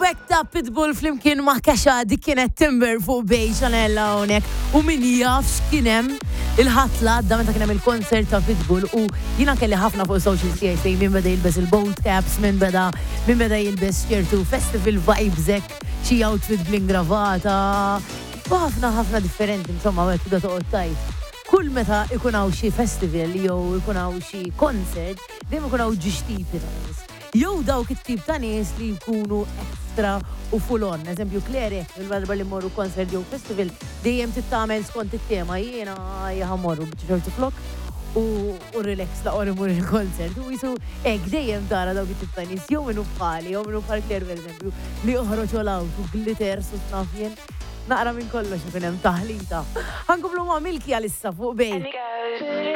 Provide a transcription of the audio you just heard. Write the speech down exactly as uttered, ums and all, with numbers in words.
Wek ta' Pitbull flimkien ma' Kaxa dik kienet Timber fuq bej Chanella hawnhekk u min jaf x'kienem il-ħatla għadda meta kien hemm il-konsert ta' Pitbull u jiena kelli ħafna fuq social tiegħi fejn min beda jilbes il-bold caps, min beda min beda jilbes ċertu festival vibes hekk xi outfit bl-ingravata u ħafna ħafna differenti insomma hekk da toqgħod tajt. Kull meta ikun hawn xi festival jew ikun hawn xi konsert, dejjem ikun hawn ġixtipi ta' nies. Jew dawk it-tip ta' nies li jkunu extra u full on. Eżempju, Klere, il-darba li morru konsert jew festival, dejjem tittamel skont it-tema jiena jaħamorru b'ċertu flok u relax la' għor imur il-konsert. U jisu, ek, dejjem dara dawk it-tip ta' nies, jew minnu bħali, jew minnu bħal Klere, per eżempju, li uħroġ all-out u glitter su snafjen. Naqra minn kollox ikun hemm taħlita. Ħankomplu ma' Milki għalissa fuq bej.